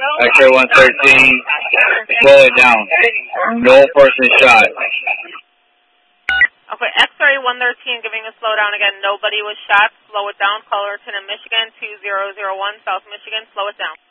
X-ray 113, slow it down. No person shot. Okay, X-ray 113 giving a slowdown again. Nobody was shot. Slow it down. Cullerton, Michigan, 2001, South Michigan. Slow it down.